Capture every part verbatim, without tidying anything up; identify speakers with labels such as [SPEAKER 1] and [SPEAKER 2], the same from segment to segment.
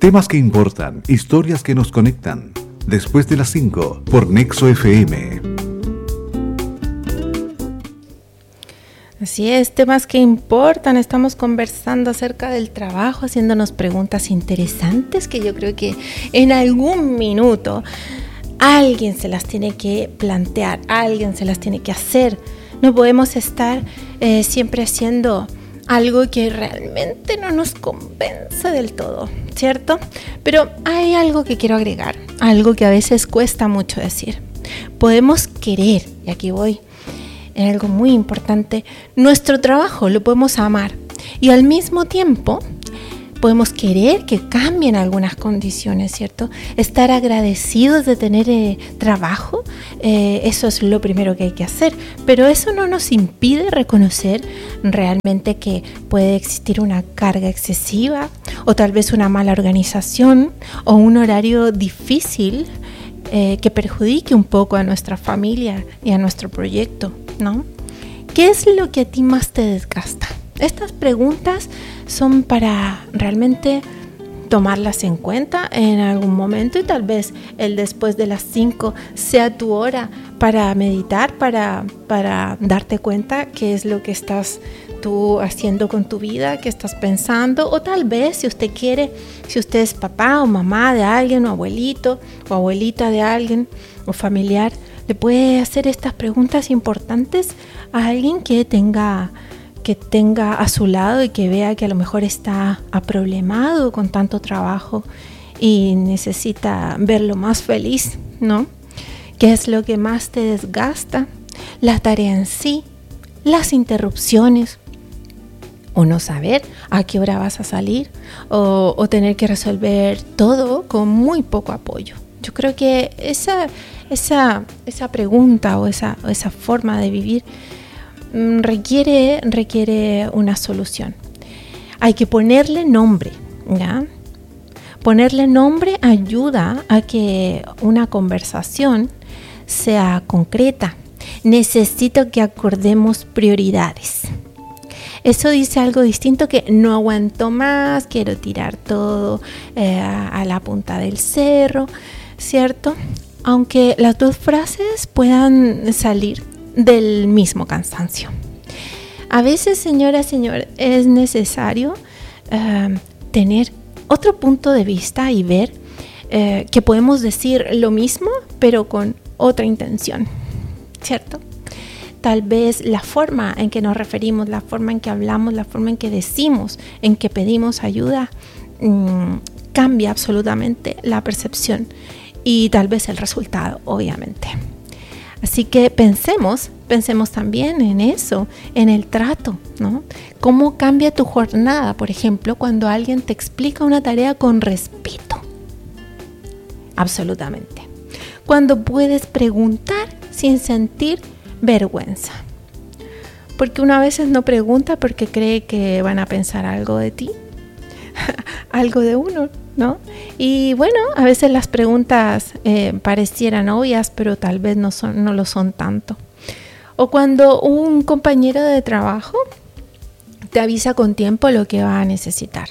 [SPEAKER 1] Temas que importan, historias que nos conectan. Después de las cinco, por Nexo F M.
[SPEAKER 2] Así es, temas que importan. Estamos conversando acerca del trabajo, haciéndonos preguntas interesantes que yo creo que en algún minuto alguien se las tiene que plantear, alguien se las tiene que hacer. No podemos estar eh, siempre haciendo algo que realmente no nos convence del todo, ¿cierto? Pero hay algo que quiero agregar, algo que a veces cuesta mucho decir. Podemos querer, y aquí voy, en algo muy importante, nuestro trabajo lo podemos amar y al mismo tiempo podemos querer que cambien algunas condiciones, ¿cierto? Estar agradecidos de tener eh, trabajo, eh, eso es lo primero que hay que hacer, pero eso no nos impide reconocer realmente que puede existir una carga excesiva o tal vez una mala organización o un horario difícil eh, que perjudique un poco a nuestra familia y a nuestro proyecto, ¿no? ¿Qué es lo que a ti más te desgasta? Estas preguntas son para realmente tomarlas en cuenta en algún momento y tal vez el después de las cinco sea tu hora para meditar, para, para darte cuenta qué es lo que estás tú haciendo con tu vida, qué estás pensando, o tal vez si usted quiere, si usted es papá o mamá de alguien, o abuelito o abuelita de alguien o familiar, le puede hacer estas preguntas importantes a alguien que tenga que tenga a su lado y que vea que a lo mejor está aproblemado con tanto trabajo y necesita verlo más feliz, ¿no? ¿Qué es lo que más te desgasta? La tarea en sí, las interrupciones, o no saber a qué hora vas a salir, o, o tener que resolver todo con muy poco apoyo. Yo creo que esa, esa, esa pregunta o esa, o esa forma de vivir requiere, requiere una solución. Hay que ponerle nombre, ¿ya? Ponerle nombre ayuda a que una conversación sea concreta. Necesito que acordemos prioridades. Eso dice algo distinto que no aguanto más, quiero tirar todo eh, a la punta del cerro, ¿cierto? Aunque las dos frases puedan salir del mismo cansancio. A veces, señora, señor, es necesario uh, tener otro punto de vista y ver uh, que podemos decir lo mismo, pero con otra intención, ¿cierto? Tal vez la forma en que nos referimos, la forma en que hablamos, la forma en que decimos, en que pedimos ayuda, um, cambia absolutamente la percepción y tal vez el resultado, obviamente. Así que pensemos, pensemos también en eso, en el trato, ¿no? ¿Cómo cambia tu jornada, por ejemplo, cuando alguien te explica una tarea con respeto? Absolutamente. Cuando puedes preguntar sin sentir vergüenza. Porque uno a veces no pregunta porque cree que van a pensar algo de ti, algo de uno, ¿no? Y bueno, a veces las preguntas eh, parecieran obvias, pero tal vez no son, no lo son tanto. O cuando un compañero de trabajo te avisa con tiempo lo que va a necesitar.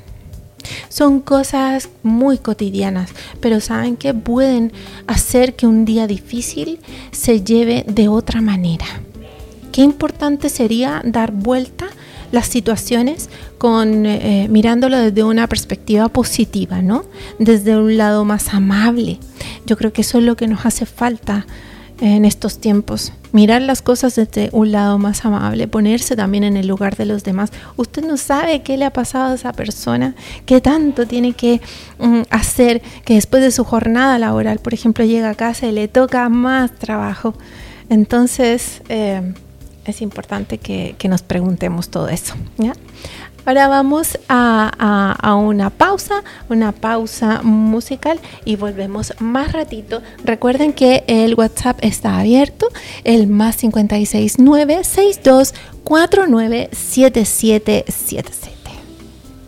[SPEAKER 2] Son cosas muy cotidianas, pero saben que pueden hacer que un día difícil se lleve de otra manera. Qué importante sería dar vuelta las situaciones con eh, mirándolo desde una perspectiva positiva, ¿no? Desde un lado más amable. Yo creo que eso es lo que nos hace falta en estos tiempos. Mirar las cosas desde un lado más amable, ponerse también en el lugar de los demás. Usted no sabe qué le ha pasado a esa persona, qué tanto tiene que um, hacer, que después de su jornada laboral, por ejemplo, llega a casa y le toca más trabajo. Entonces, eh, es importante que, que nos preguntemos todo eso, ¿ya? Ahora vamos a, a, a una pausa, una pausa musical y volvemos más ratito. Recuerden que el WhatsApp está abierto, el más cinco seis nueve, seis dos cuatro nueve, siete siete siete seis.